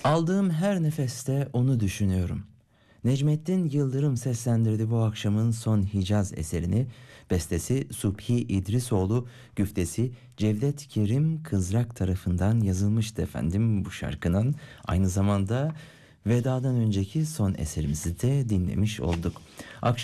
Aldığım her nefeste onu düşünüyorum. Necmettin Yıldırım seslendirdi bu akşamın son Hicaz eserini. Bestesi Subhi İdrisoğlu, güftesi Cevdet Kerim Kızrak tarafından yazılmıştı efendim bu şarkının. Aynı zamanda vedadan önceki son eserimizi de dinlemiş olduk. Akşam